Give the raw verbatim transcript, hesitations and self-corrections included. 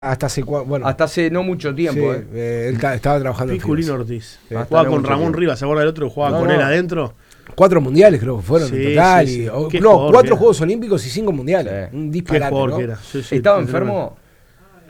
Hasta hace, bueno, hasta hace no mucho tiempo. Sí, eh. eh, él estaba trabajando Piculino en Ortiz. Sí. Jugaba no con mucho Ramón tiempo. Rivas, ¿se acuerda del otro que jugaba No, con no. él adentro? Cuatro mundiales creo que fueron Sí, en total. sí, Y, sí. o- Qué no, jugador cuatro que era. Juegos Olímpicos y cinco mundiales. Sí. Un Qué disparate, jugador ¿no? que era. Sí, sí, ¿Estaba tremendo. enfermo?